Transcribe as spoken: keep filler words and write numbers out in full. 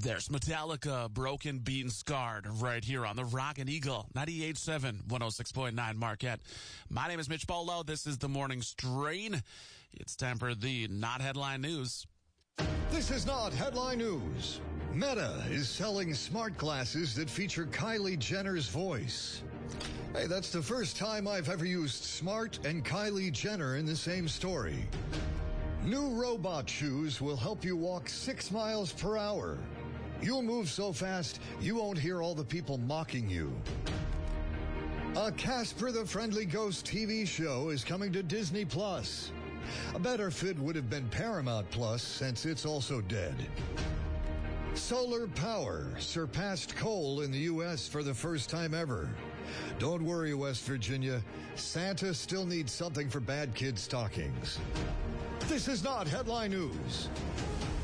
There's Metallica, Broken, Beaten, Scarred, right here on the Rockin' Eagle, ninety-eight point seven, one oh six point nine Marquette. My name is Mitch Bolo. This is the Morning Strain. It's time for the Not Headline News. This is not headline news. Meta is selling smart glasses that feature Kylie Jenner's voice. Hey, that's the first time I've ever used smart and Kylie Jenner in the same story. New robot shoes will help you walk six miles per hour. You'll move so fast, you won't hear all the people mocking you. A Casper the Friendly Ghost T V show is coming to Disney Plus. A better fit would have been Paramount Plus, since it's also dead. Solar power surpassed coal in the U S for the first time ever. Don't worry, West Virginia. Santa still needs something for bad kid stockings. This is not headline news.